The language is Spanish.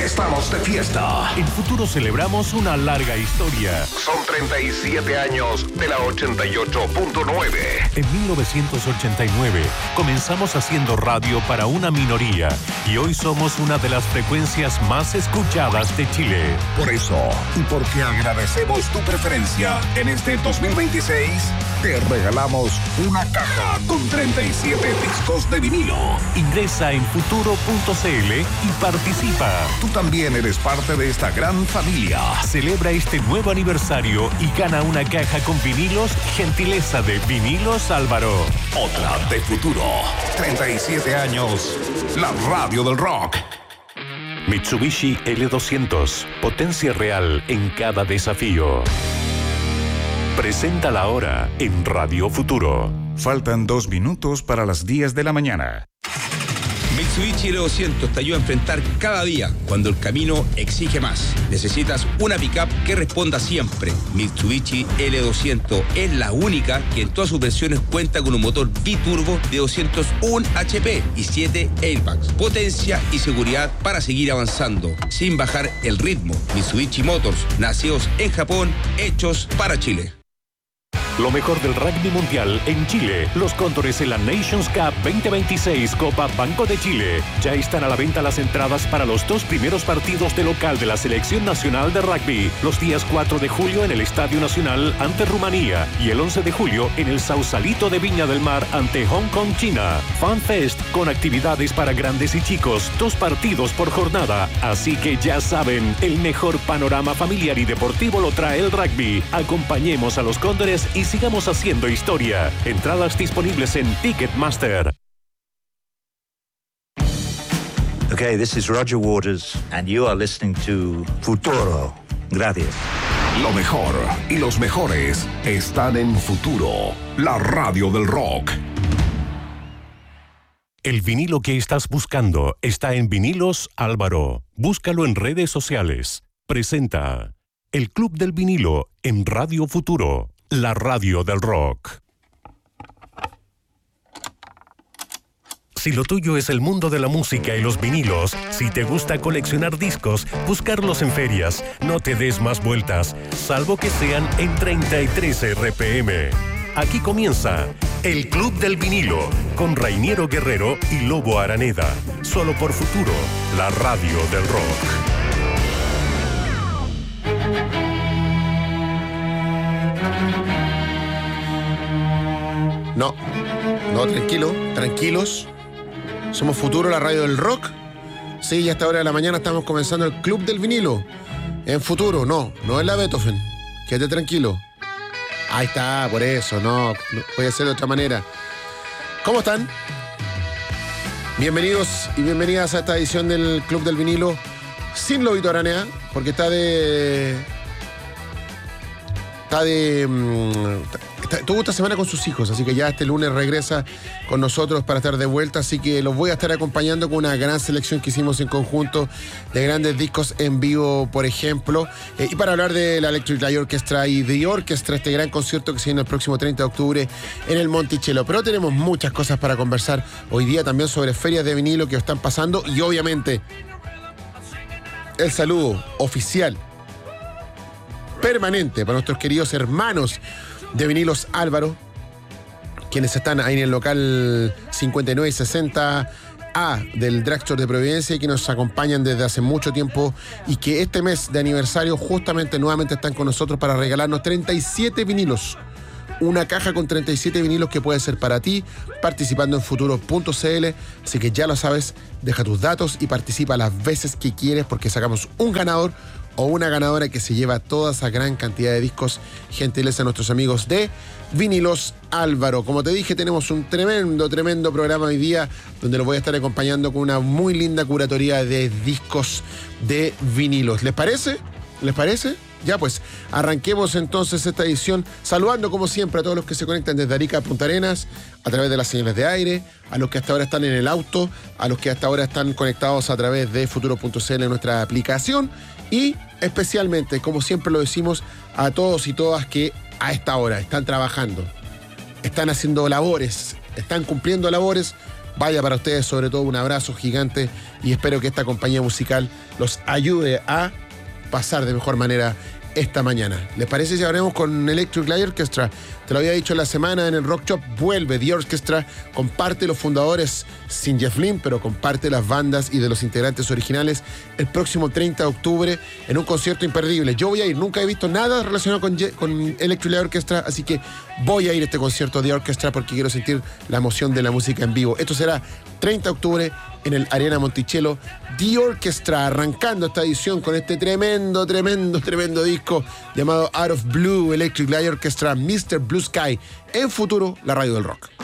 estamos de fiesta. En Futuro celebramos una larga historia. Son 37 años de la 88.9. En 1989 comenzamos haciendo radio para una minoría y hoy somos una de las frecuencias más escuchadas de Chile. Por eso, y porque agradecemos tu preferencia, en este 2026 te regalamos una caja con 37 discos de vinilo. Ingresa en futuro.cl y participa. Tú también eres parte de esta gran familia. Celebra este nuevo aniversario y gana una caja con vinilos, gentileza de Vinilos Álvaro. Otra de Futuro. 37 años. La radio del rock. Mitsubishi L200. Potencia real en cada desafío. Presenta la hora en Radio Futuro. Faltan 2 minutos para las 10 de la mañana. Mitsubishi L200 te ayuda a enfrentar cada día cuando el camino exige más. Necesitas una pickup que responda siempre. Mitsubishi L200 es la única que en todas sus versiones cuenta con un motor biturbo de 201 HP y 7 airbags. Potencia y seguridad para seguir avanzando sin bajar el ritmo. Mitsubishi Motors, nacidos en Japón, hechos para Chile. Lo mejor del rugby mundial en Chile. Los Cóndores en la Nations Cup 2026 Copa Banco de Chile. Ya están a la venta las entradas para los 2 primeros partidos de local de la Selección Nacional de Rugby. Los días 4 de julio en el Estadio Nacional ante Rumanía y el 11 de julio en el Sausalito de Viña del Mar ante Hong Kong, China. Fan Fest con actividades para grandes y chicos. 2 partidos por jornada. Así que ya saben, el mejor panorama familiar y deportivo lo trae el rugby. Acompañemos a los Cóndores y sigamos haciendo historia. Entradas disponibles en Ticketmaster. Okay, this is Roger Waters, and you are listening to Futuro. Gracias. Lo mejor y los mejores están en Futuro, la radio del rock. El vinilo que estás buscando está en Vinilos Álvaro. Búscalo en redes sociales. Presenta El Club del Vinilo en Radio Futuro. La radio del rock. Si lo tuyo es el mundo de la música y los vinilos, si te gusta coleccionar discos, buscarlos en ferias, no te des más vueltas, salvo que sean en 33 RPM. Aquí comienza El Club del Vinilo, con Rainiero Guerrero y Lobo Araneda. Solo por Futuro, la radio del rock. No, tranquilos. Somos Futuro, la radio del rock. Sí, y a esta hora de la mañana estamos comenzando el Club del Vinilo. En Futuro, no es la Beethoven. Quédate tranquilo. Ahí está, por eso, no puede ser de otra manera. ¿Cómo están? Bienvenidos y bienvenidas a esta edición del Club del Vinilo sin Lobito Aranea, porque tuvo esta semana con sus hijos, así que ya este lunes regresa con nosotros para estar de vuelta, así que los voy a estar acompañando con una gran selección que hicimos en conjunto de grandes discos en vivo, por ejemplo, y para hablar de la Electric Light Orchestra y The Orchestra, este gran concierto que se viene el próximo 30 de octubre en el Monticello. Pero tenemos muchas cosas para conversar hoy día también sobre ferias de vinilo que están pasando y obviamente el saludo oficial permanente para nuestros queridos hermanos de Vinilos Álvaro, quienes están ahí en el local 5960A del Drugstore de Providencia y que nos acompañan desde hace mucho tiempo y que este mes de aniversario justamente nuevamente están con nosotros para regalarnos 37 vinilos. Una caja con 37 vinilos que puede ser para ti, participando en futuro.cl. Así que ya lo sabes, deja tus datos y participa las veces que quieres porque sacamos un ganador o una ganadora que se lleva toda esa gran cantidad de discos, gentileza a nuestros amigos de Vinilos Álvaro. Como te dije, tenemos un tremendo programa hoy día donde los voy a estar acompañando con una muy linda curatoría de discos de vinilos. ¿Les parece? Ya pues, arranquemos entonces esta edición saludando como siempre a todos los que se conectan desde Arica a Punta Arenas a través de las señales de aire, a los que hasta ahora están en el auto, a los que hasta ahora están conectados a través de futuro.cl en nuestra aplicación y especialmente, como siempre lo decimos, a todos y todas que a esta hora están trabajando, están haciendo labores, están cumpliendo labores vaya para ustedes sobre todo un abrazo gigante y espero que esta compañía musical los ayude a pasar de mejor manera esta mañana. ¿Les parece si hablemos con Electric Light Orchestra? Te lo había dicho la semana en el Rock Shop, vuelve The Orchestra, comparte los fundadores sin Jeff Lynne, pero comparte las bandas y de los integrantes originales el próximo 30 de octubre en un concierto imperdible. Yo voy a ir, nunca he visto nada relacionado con Electric Light Orchestra, así que voy a ir a este concierto de Orchestra porque quiero sentir la emoción de la música en vivo. Esto será 30 de octubre en el Arena Monticello. The Orchestra arrancando esta edición con este tremendo disco llamado Out of Blue, Electric Light Orchestra, Mr. Blue Sky, en Futuro, la radio del rock.